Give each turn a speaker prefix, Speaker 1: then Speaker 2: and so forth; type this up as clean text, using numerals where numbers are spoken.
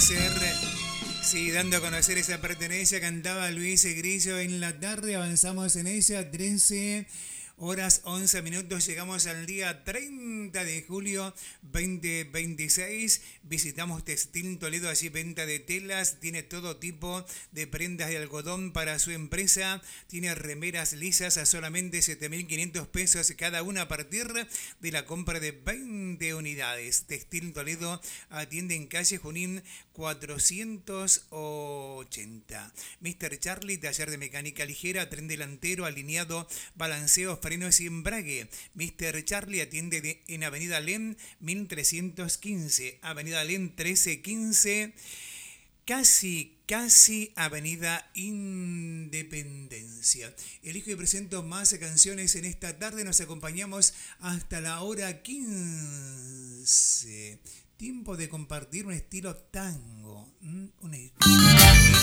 Speaker 1: conocer, sí, dando a conocer esa pertenencia, cantaba Luis Grillo en la tarde, avanzamos en ella, 13 horas 11 minutos, llegamos al día 30 de julio 2026, visitamos Textil Toledo, allí venta de telas, tiene todo tipo de prendas de algodón para su empresa, tiene remeras lisas a solamente 7.500 pesos cada una a partir de la compra de 20 unidades. Textil Toledo atiende en calle Junín 480. Mr. Charlie, taller de mecánica ligera, tren delantero, alineado, balanceo, frenos y embrague. Mr. Charlie atiende en Avenida Alem 1315, Avenida Alem 1315, casi Avenida Independencia. Elijo y presento más canciones en esta tarde. Nos acompañamos hasta la hora 15. Tiempo de compartir un estilo tan